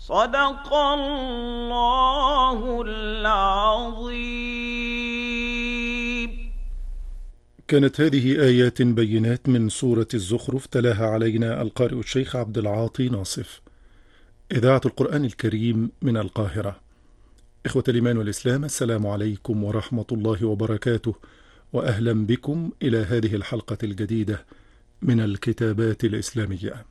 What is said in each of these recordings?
صدق الله العظيم. كانت هذه آيات بينات من سورة الزخرف تلاها علينا القارئ الشيخ عبد العاطي ناصف، إذاعة القرآن الكريم من القاهرة. إخوة الإيمان والإسلام، السلام عليكم ورحمة الله وبركاته، وأهلا بكم إلى هذه الحلقة الجديدة من الكتابات الإسلامية.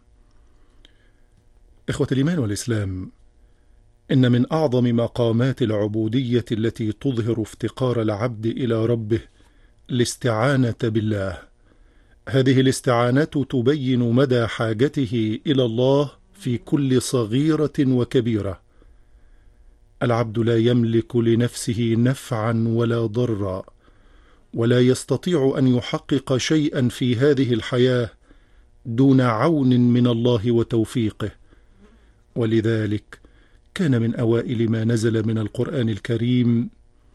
إخوة الإيمان والإسلام، إن من أعظم مقامات العبودية التي تظهر افتقار العبد إلى ربه الاستعانة بالله. هذه الاستعانة تبين مدى حاجته إلى الله في كل صغيرة وكبيرة. العبد لا يملك لنفسه نفعا ولا ضرا، ولا يستطيع أن يحقق شيئا في هذه الحياة دون عون من الله وتوفيقه. ولذلك كان من أوائل ما نزل من القرآن الكريم: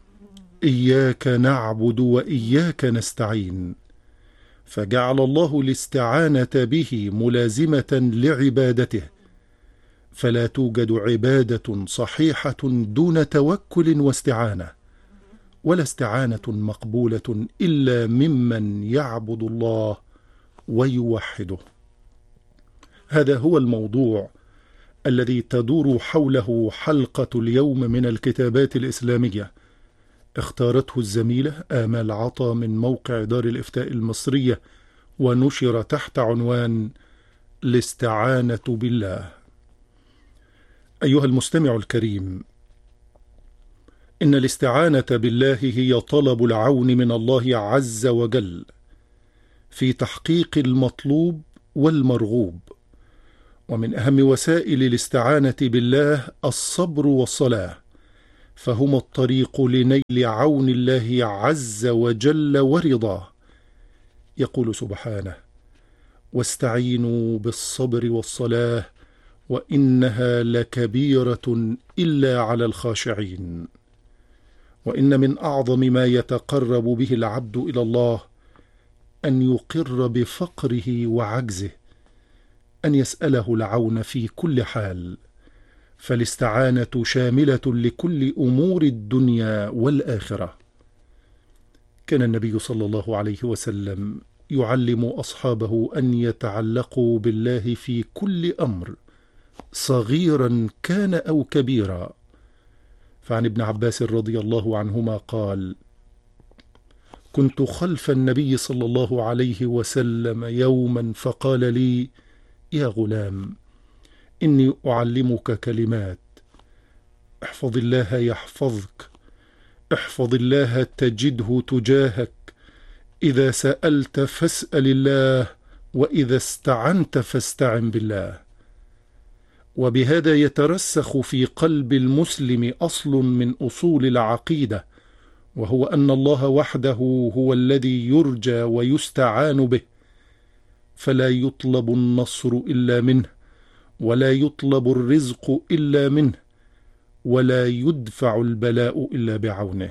إياك نعبد وإياك نستعين. فجعل الله الاستعانة به ملازمة لعبادته، فلا توجد عبادة صحيحة دون توكل واستعانة، ولا استعانة مقبولة إلا ممن يعبد الله ويوحده. هذا هو الموضوع الذي تدور حوله حلقة اليوم من الكتابات الإسلامية، اختارته الزميلة آمال عطا من موقع دار الإفتاء المصرية، ونشر تحت عنوان الاستعانة بالله. أيها المستمع الكريم، إن الاستعانة بالله هي طلب العون من الله عز وجل في تحقيق المطلوب والمرغوب. ومن أهم وسائل الاستعانة بالله الصبر والصلاة، فهما الطريق لنيل عون الله عز وجل ورضاه. يقول سبحانه: واستعينوا بالصبر والصلاة وإنها لكبيرة إلا على الخاشعين. وإن من أعظم ما يتقرب به العبد إلى الله أن يقر بفقره وعجزه، أن يسأله العون في كل حال، فالاستعانة شاملة لكل أمور الدنيا والآخرة. كان النبي صلى الله عليه وسلم يعلم أصحابه أن يتعلقوا بالله في كل أمر، صغيرا كان أو كبيرا. فعن ابن عباس رضي الله عنهما قال: كنت خلف النبي صلى الله عليه وسلم يوما فقال لي: يا غلام، إني أعلمك كلمات، احفظ الله يحفظك، احفظ الله تجده تجاهك، إذا سألت فاسأل الله، وإذا استعنت فاستعن بالله. وبهذا يترسخ في قلب المسلم أصل من أصول العقيدة، وهو أن الله وحده هو الذي يرجى ويستعان به، فلا يطلب النصر إلا منه، ولا يطلب الرزق إلا منه، ولا يدفع البلاء إلا بعونه.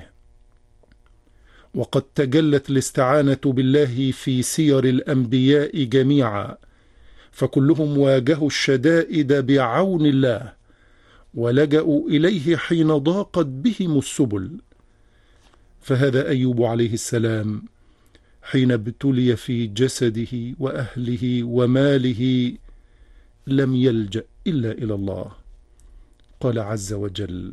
وقد تجلت الاستعانة بالله في سير الأنبياء جميعا، فكلهم واجهوا الشدائد بعون الله، ولجأوا إليه حين ضاقت بهم السبل. فهذا أيوب عليه السلام حين ابتلي في جسده وأهله وماله لم يلجأ إلا إلى الله. قال عز وجل: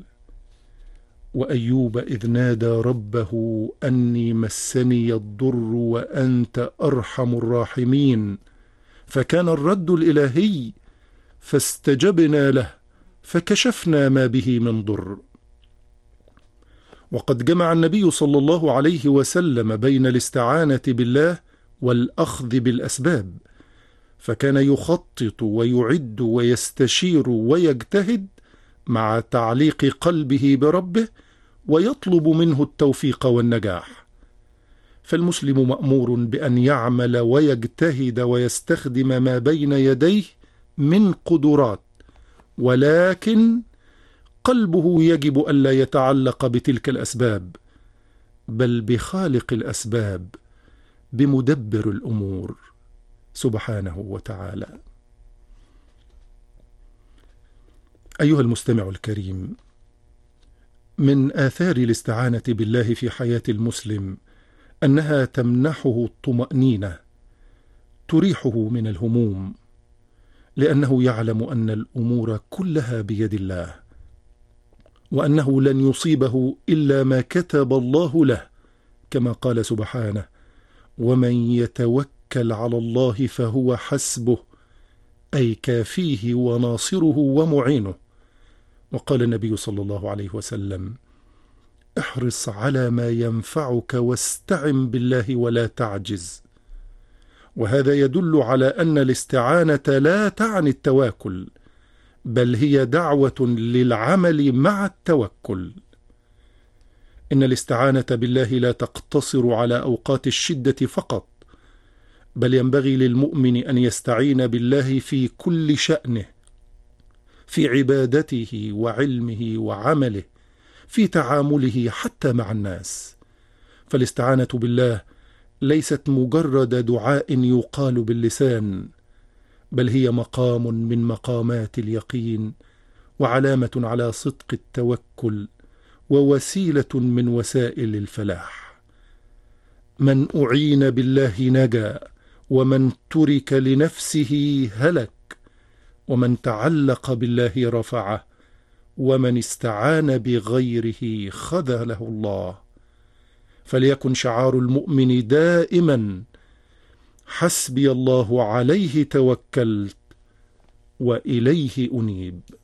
وأيوب إذ نادى ربه أني مسني الضر وأنت أرحم الراحمين، فكان الرد الإلهي: فاستجبنا له فكشفنا ما به من ضر. وقد جمع النبي صلى الله عليه وسلم بين الاستعانة بالله والأخذ بالأسباب، فكان يخطط ويعد ويستشير ويجتهد مع تعليق قلبه بربه، ويطلب منه التوفيق والنجاح. فالمسلم مأمور بأن يعمل ويجتهد ويستخدم ما بين يديه من قدرات، ولكن قلبه يجب ألا يتعلق بتلك الأسباب، بل بخالق الأسباب، بمدبر الأمور سبحانه وتعالى. أيها المستمع الكريم، من آثار الاستعانة بالله في حياة المسلم أنها تمنحه الطمأنينة، تريحه من الهموم، لأنه يعلم أن الأمور كلها بيد الله، وأنه لن يصيبه إلا ما كتب الله له، كما قال سبحانه: ومن يتوكل على الله فهو حسبه، أي كافيه وناصره ومعينه. وقال النبي صلى الله عليه وسلم: احرص على ما ينفعك واستعن بالله ولا تعجز. وهذا يدل على أن الاستعانة لا تعني التواكل، بل هي دعوة للعمل مع التوكل. إن الاستعانة بالله لا تقتصر على أوقات الشدة فقط، بل ينبغي للمؤمن أن يستعين بالله في كل شأنه، في عبادته وعلمه وعمله، في تعامله حتى مع الناس. فالاستعانة بالله ليست مجرد دعاء يقال باللسان، بل هي مقام من مقامات اليقين، وعلامة على صدق التوكل، ووسيلة من وسائل الفلاح. من أعين بالله نجا، ومن ترك لنفسه هلك، ومن تعلق بالله رفعه، ومن استعان بغيره خذله الله. فليكن شعار المؤمن دائما: حسبي الله عليه توكلت وإليه أنيب.